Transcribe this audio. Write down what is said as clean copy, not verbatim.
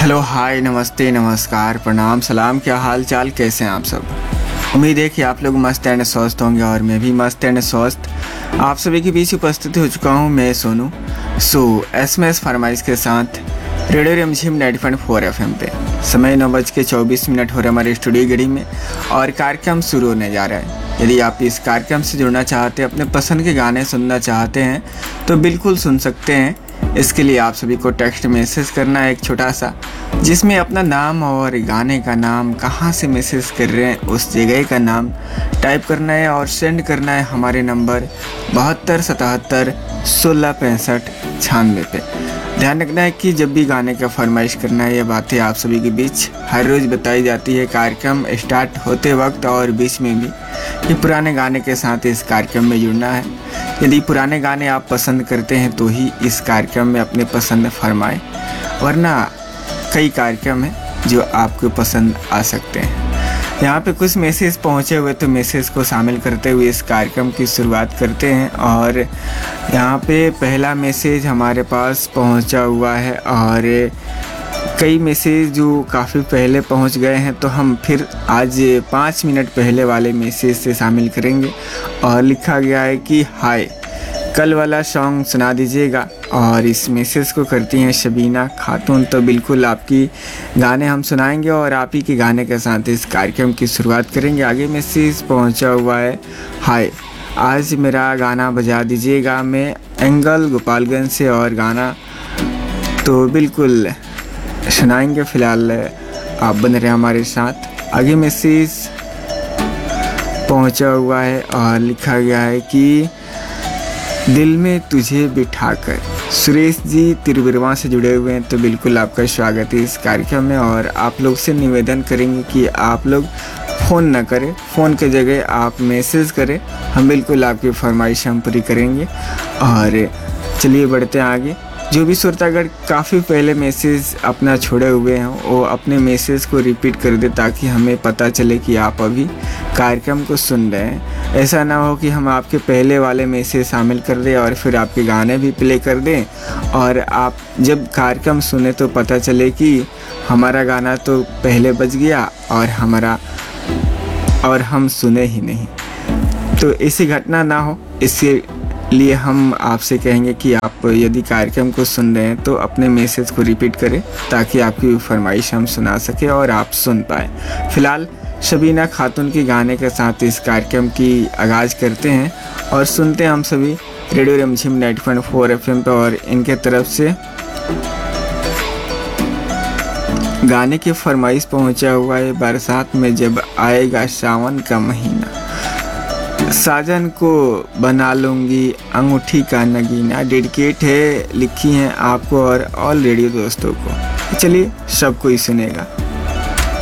Hello, हाय, नमस्ते, नमस्कार, प्रणाम, सलाम। क्या हाल चाल, कैसे हैं आप सब? उम्मीद है कि आप लोग मस्त एंड स्वस्थ होंगे और मैं भी मस्त एंड स्वस्थ आप सभी के बीच उपस्थित हो चुका हूं। मैं सोनू SMS फरमाइश के साथ रेडियो रिमझिम 90.4 FM पे। समय 9:24 हो रहा है हमारे स्टूडियो घड़ी में और कार्यक्रम शुरू होने जा रहा है। यदि आप इस कार्यक्रम से जुड़ना चाहते हैं, अपने पसंद के गाने सुनना चाहते हैं तो बिल्कुल सुन सकते हैं। इसके लिए आप सभी को टेक्स्ट मैसेज करना है एक छोटा सा, जिसमें अपना नाम और गाने का नाम, कहाँ से मैसेज कर रहे हैं उस जगह का नाम टाइप करना है और सेंड करना है हमारे नंबर 72 77 16 65 96 पे। ध्यान रखना है कि जब भी गाने का फरमाइश करना है, ये बातें आप सभी के बीच हर रोज़ बताई जाती है कार्यक्रम स्टार्ट होते वक्त और बीच में भी, कि पुराने गाने के साथ इस कार्यक्रम में जुड़ना है। यदि पुराने गाने आप पसंद करते हैं तो ही इस कार्यक्रम में अपने पसंद फरमाएं, वरना कई कार्यक्रम हैं जो आपको पसंद आ सकते हैं। यहाँ पे कुछ मैसेज पहुँचे हुए, तो मैसेज को शामिल करते हुए इस कार्यक्रम की शुरुआत करते हैं। और यहाँ पे पहला मैसेज हमारे पास पहुँचा हुआ है और कई मैसेज जो काफ़ी पहले पहुँच गए हैं, तो हम फिर आज 5 मिनट पहले वाले मैसेज से शामिल करेंगे। और लिखा गया है कि हाय, कल वाला सॉन्ग सुना दीजिएगा। और इस मैसेज को करती हैं शबीना खातून। तो बिल्कुल आपकी गाने हम सुनाएंगे और आप ही के गाने के साथ इस कार्यक्रम की शुरुआत करेंगे। आगे मैसेज पहुंचा हुआ है, हाय, आज मेरा गाना बजा दीजिएगा। मैं एंगल गोपालगंज से और गाना तो बिल्कुल सुनाएंगे। फ़िलहाल आप बन रहे हमारे साथ। आगे मैसेज पहुंचा हुआ है और लिखा गया है कि दिल में तुझे बिठाकर। सुरेश जी तिरुविरवा से जुड़े हुए हैं, तो बिल्कुल आपका स्वागत है इस कार्यक्रम में। और आप लोग से निवेदन करेंगे कि आप लोग फ़ोन ना करें, फ़ोन के जगह आप मैसेज करें। हम बिल्कुल आपकी फरमाइश हम पूरी करेंगे। और चलिए बढ़ते हैं आगे। जो भी श्रोतागण काफ़ी पहले मैसेज अपना छोड़े हुए हैं, वो अपने मैसेज को रिपीट कर दे, ताकि हमें पता चले कि आप अभी कार्यक्रम को सुन रहे हैं। ऐसा ना हो कि हम आपके पहले वाले मैसेज शामिल कर दें और फिर आपके गाने भी प्ले कर दें, और आप जब कार्यक्रम सुने तो पता चले कि हमारा गाना तो पहले बज गया और हम सुने ही नहीं। तो ऐसी घटना ना हो, इसके लिए हम आपसे कहेंगे कि आप यदि कार्यक्रम को सुन रहे हैं तो अपने मैसेज को रिपीट करें, ताकि आपकी फरमाइश हम सुना सके और आप सुन पाए। फिलहाल शबीना खातून के गाने के साथ इस कार्यक्रम की आगाज़ करते हैं और सुनते हैं हम सभी रेडियो रिमझिम 90.4 FM पे। और इनके तरफ से गाने की फरमाइश पहुंचा हुआ है, बरसात में जब आएगा सावन का महीना, साजन को बना लूँगी अंगूठी का नगीना। डेडिकेट है, लिखी हैं आपको और ऑल रेडियो दोस्तों को। चलिए सब कोई सुनेगा।